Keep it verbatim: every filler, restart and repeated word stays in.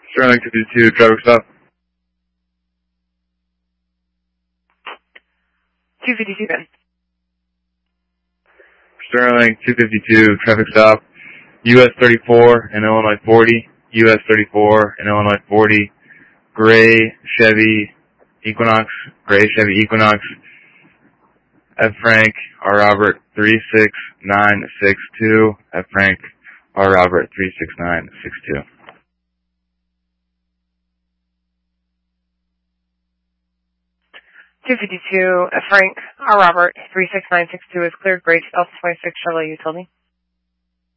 Sterling two fifty-two, traffic stop. two fifty-two, Ben. Sterling two fifty-two, traffic stop. U S thirty-four and Illinois forty. U S thirty-four and Illinois forty. Gray Chevy Equinox. Gray Chevy Equinox. F. Frank R. Robert three six nine six two. F. Frank R. Robert three six nine six two. two fifty-two, Frank R. Robert three six nine six two is cleared. Grace L twenty-six Chevrolet Utility.